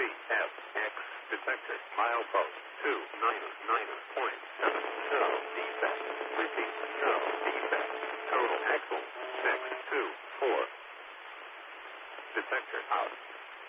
CFX detector milepost 299.7. No defect. Repeat. No defect. Total axle 624. Detector out.